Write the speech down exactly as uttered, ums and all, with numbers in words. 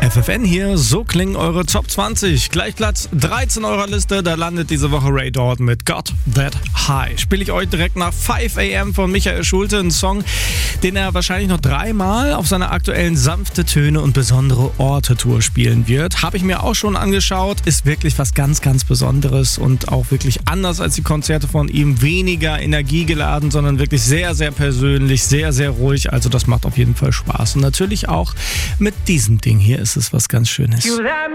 F F N hier, so klingen eure Top zwanzig. Gleich Platz dreizehn eurer Liste, da landet diese Woche Ray Dalton mit Got That High. Spiele ich euch direkt nach five a m von Michael Schulte, ein Song, den er wahrscheinlich noch dreimal auf seiner aktuellen sanfte Töne und besondere Orte-Tour spielen wird. Habe ich mir auch schon angeschaut, ist wirklich was ganz, ganz Besonderes und auch wirklich anders als die Konzerte von ihm. Weniger energiegeladen, sondern wirklich sehr, sehr persönlich, sehr, sehr ruhig. Also das macht auf jeden Fall Spaß. Und natürlich auch mit diesem Ding hier ist es was ganz Schönes.